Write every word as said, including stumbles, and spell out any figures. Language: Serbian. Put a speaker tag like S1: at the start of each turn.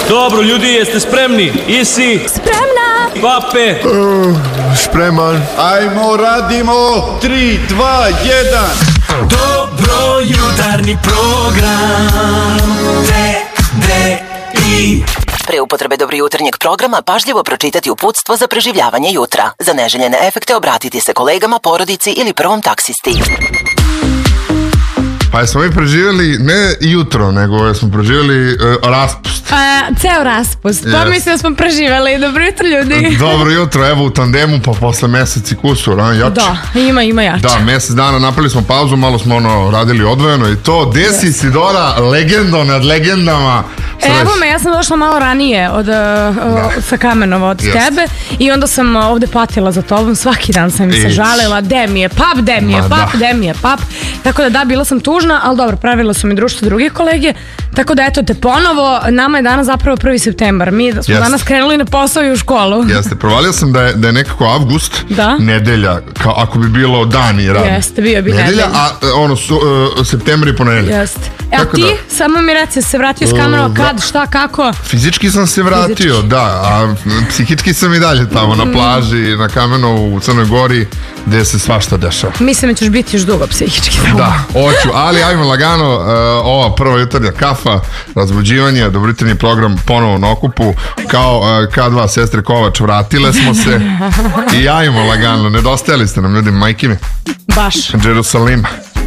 S1: Dobro, ljudi, jeste spremni? Isi?
S2: Spremna!
S1: Pape?
S3: Uh, spreman.
S4: Ajmo, radimo! Tri, dva, jedan.
S5: Dobro jutarnji program T D I.
S6: Pre upotrebe dobro jutarnjeg programa pažljivo pročitati uputstvo za preživljavanje jutra. Za neželjene efekte obratiti se kolegama, porodici ili prvom taksisti.
S3: Pa jesmo mi preživjeli ne jutro, nego smo preživjeli uh, raspust.
S2: A, ceo raspust.
S3: Yes.
S2: Pomislio smo preživjeli. Dobro jutro, ljudi.
S3: Dobro jutro, evo u tandemu, pa posle mesec i kusur, a, jače.
S2: Da, ima, ima jače.
S3: Da, mesec dana napravili smo pauzu, malo smo ono radili odvojeno i to. Desi, yes. Sidora, legendo nad legendama.
S2: Evo me, ja sam došla malo ranije od, uh, sa Kamenova od yes. tebe i onda sam uh, ovde patila za tobom, svaki dan sam mi se žalila, de mi je pap, de mi je Ma, pap, da. de mi je pap, tako da da, bila sam tužna, ali dobro, pravila su mi društvo drugih kolege, tako da eto te ponovo, nama je danas zapravo prvi septembar, mi smo yes. danas krenuli na posao i u školu.
S3: Jeste, provalio sam da je, da je nekako avgust,
S2: da?
S3: nedelja, kao ako bi bilo dan i rad.
S2: Jeste, bio bi nedelja.
S3: Nedelja, a ono, su, uh, september i ponedeljak.
S2: Jeste. E, a ti, da, samo mi reci, se vratio s Kamenova, kad, šta, kako?
S3: Fizički sam se vratio, Fizički. da, a psihički sam i dalje tamo na plaži, na Kamenovu, u Crnoj Gori, gde se svašta dešava.
S2: Mislim da ćeš biti još dugo psihički.
S3: Da, hoću, ali ajmo lagano, uh, ova prva jutarnja kafa, razbuđivanje, dobrojutarnji program ponovo na okupu, kao uh, K dva sestre Kovač, vratile smo se i ajmo lagano, nedostajali ste nam ljudi, majke mi.
S2: Baš.
S3: Jerusalima.